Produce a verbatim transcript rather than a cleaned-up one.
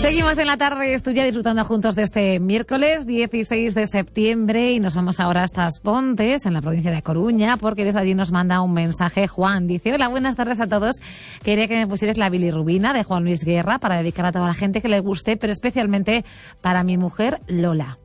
Seguimos en la tarde, estoy ya disfrutando juntos de este miércoles dieciséis de septiembre y nos vamos ahora hasta As Pontes, en la provincia de Coruña, porque desde allí nos manda un mensaje Juan. Dice: hola, buenas tardes a todos. Quería que me pusierais la bilirrubina de Juan Luis Guerra para dedicar a toda la gente que le guste, pero especialmente para mi mujer Lola.